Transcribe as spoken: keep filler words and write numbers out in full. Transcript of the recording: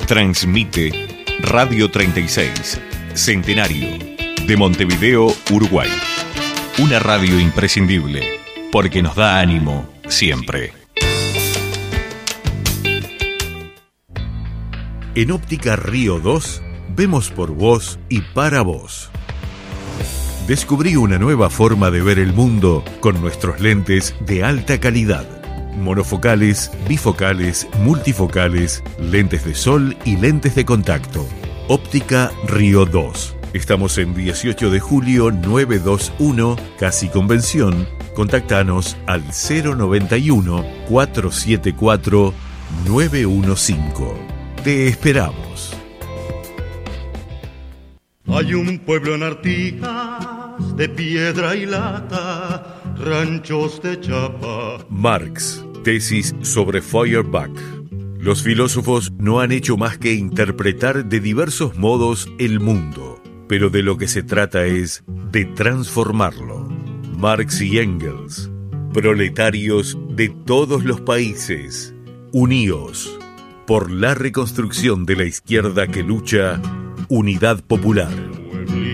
Transmite Radio treinta y seis, Centenario, de Montevideo, Uruguay. Una radio imprescindible, porque nos da ánimo siempre. En Óptica Río dos, vemos por vos y para vos. Descubrí una nueva forma de ver el mundo con nuestros lentes de alta calidad. Monofocales, bifocales, multifocales, lentes de sol y lentes de contacto. Óptica Río dos. Estamos en dieciocho de julio novecientos veintiuno, Casi Convención. Contactanos al cero noventa y uno, cuatrocientos setenta y cuatro, novecientos quince. Te esperamos. Hay un pueblo en Artigas de piedra y lata, ranchos de chapa. Marx, tesis sobre Feuerbach. Los filósofos no han hecho más que interpretar de diversos modos el mundo, pero de lo que se trata es de transformarlo. Marx y Engels, proletarios de todos los países, uníos por la reconstrucción de la izquierda que lucha. Unidad Popular.